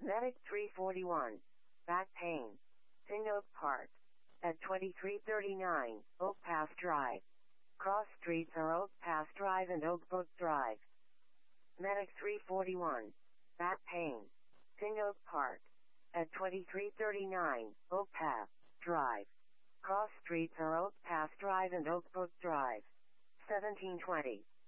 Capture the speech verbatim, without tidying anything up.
Medic three forty-one. Back pain. Pin Oak Park. At twenty-three thirty-nine, Oak Pass Drive. Cross streets are Oak Pass Drive and Oak Brook Drive. Medic three forty-one. Back pain. Pin Oak Park. At twenty-three thirty-nine, Oak Pass Drive. Cross streets are Oak Pass Drive and Oak Brook Drive. seventeen twenty.